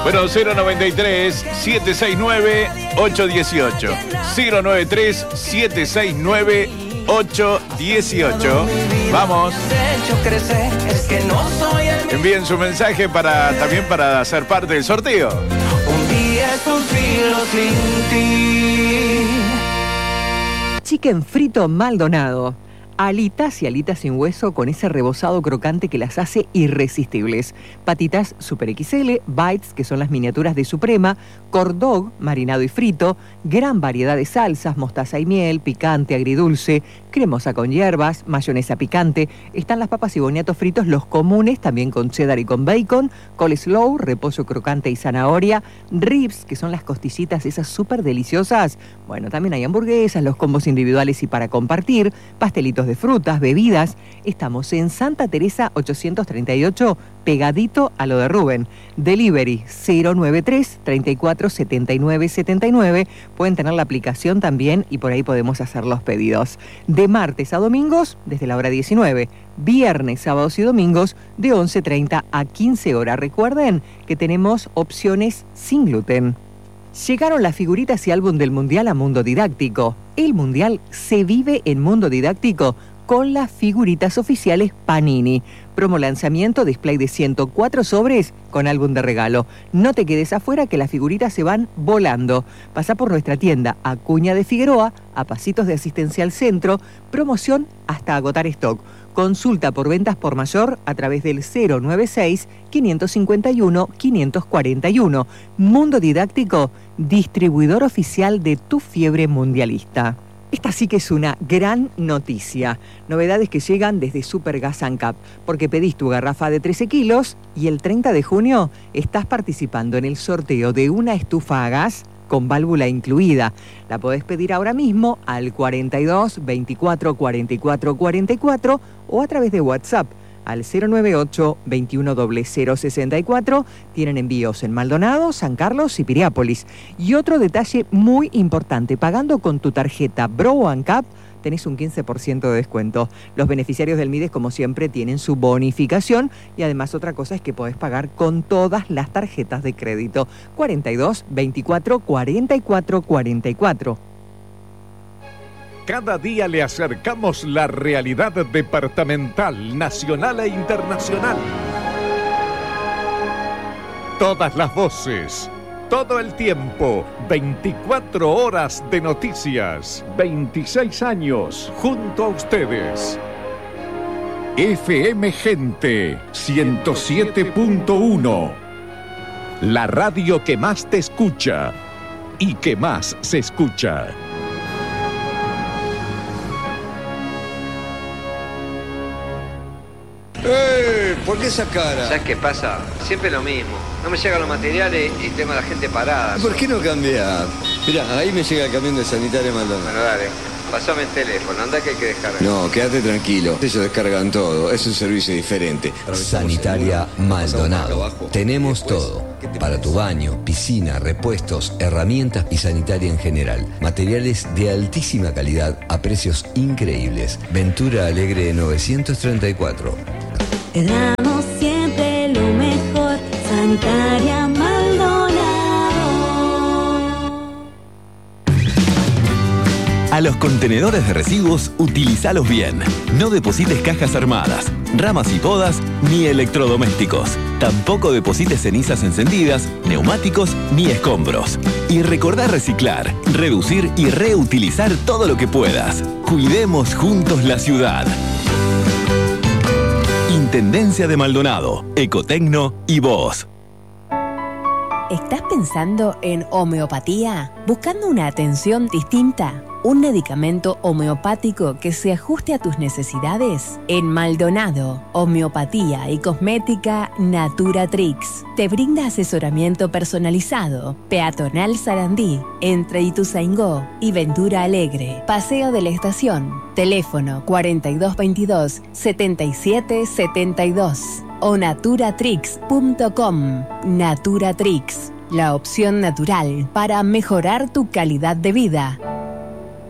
Bueno, 093-769-818. 093-769-818. Vamos. Envíen su mensaje también para ser parte del sorteo. Un día es un siglo sin ti. Chicken frito Maldonado. Alitas y alitas sin hueso con ese rebozado crocante que las hace irresistibles. Patitas Super XL, bites, que son las miniaturas de Suprema, corn dog, marinado y frito, gran variedad de salsas, mostaza y miel, picante, agridulce, cremosa con hierbas, mayonesa picante. Están las papas y boniatos fritos, los comunes, también con cheddar y con bacon, coleslaw, repollo crocante y zanahoria, ribs, que son las costillitas esas súper deliciosas. Bueno, también hay hamburguesas, los combos individuales y para compartir, pastelitos de frutas, bebidas. Estamos en Santa Teresa 838, pegadito a lo de Rubén. Delivery 093 34 79 79. Pueden tener la aplicación también y por ahí podemos hacer los pedidos. De martes a domingos desde la hora 19. Viernes, sábados y domingos de 11:30 a 15 horas. Recuerden que tenemos opciones sin gluten. Llegaron las figuritas y álbum del Mundial a Mundo Didáctico. El Mundial se vive en Mundo Didáctico con las figuritas oficiales Panini. Promo lanzamiento, display de 104 sobres con álbum de regalo. No te quedes afuera que las figuritas se van volando. Pasa por nuestra tienda Acuña de Figueroa, a pasitos de Asistencia al Centro. Promoción hasta agotar stock. Consulta por ventas por mayor a través del 096-551-541. Mundo Didáctico, distribuidor oficial de Tu Fiebre Mundialista. Esta sí que es una gran noticia. Novedades que llegan desde Super Gas ANCAP, porque pedís tu garrafa de 13 kilos y el 30 de junio estás participando en el sorteo de una estufa a gas con válvula incluida. La podés pedir ahora mismo al 42 24 44 44 o a través de WhatsApp al 098 21 0064. Tienen envíos en Maldonado, San Carlos y Piriápolis. Y otro detalle muy importante, pagando con tu tarjeta Bro ANCAP tenés un 15% de descuento. Los beneficiarios del MIDES, como siempre, tienen su bonificación y además otra cosa es que podés pagar con todas las tarjetas de crédito. 42 24 44 44. Cada día le acercamos la realidad departamental, nacional e internacional. Todas las voces, todo el tiempo, 24 horas de noticias, 26 años junto a ustedes. FM Gente 107.1, la radio que más te escucha y que más se escucha. ¿Por qué esa cara? ¿Sabes qué pasa? Siempre lo mismo. No me llegan los materiales y tengo a la gente parada. ¿Por qué no cambiar? Mirá, ahí me llega el camión de Sanitaria Maldonado. Bueno, dale. Pasame el teléfono, anda que hay que descargar. No, quédate tranquilo. Ellos descargan todo. Es un servicio diferente. Sanitaria Maldonado. Tenemos todo. Para tu baño, piscina, repuestos, herramientas y sanitaria en general. Materiales de altísima calidad a precios increíbles. Ventura Alegre 934. Te damos siempre lo mejor. Sanitaria Maldonado. A los contenedores de residuos, utilízalos bien. No deposites cajas armadas, ramas y podas, ni electrodomésticos. Tampoco deposites cenizas encendidas, neumáticos ni escombros. Y recordá reciclar, reducir y reutilizar todo lo que puedas. Cuidemos juntos la ciudad. Intendencia de Maldonado, Ecotecno y vos. ¿Estás pensando en homeopatía? ¿Buscando una atención distinta? ¿Un medicamento homeopático que se ajuste a tus necesidades? En Maldonado, Homeopatía y Cosmética Naturatrix te brinda asesoramiento personalizado. Peatonal Sarandí, entre Ituzaingó y Ventura Alegre. Paseo de la Estación. Teléfono 4222-7772 o naturatrix.com. Naturatrix, la opción natural para mejorar tu calidad de vida.